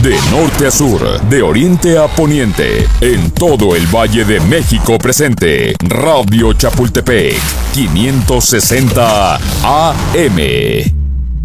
De norte a sur, de oriente a poniente, en todo el Valle de México presente. Radio Chapultepec, 560 AM.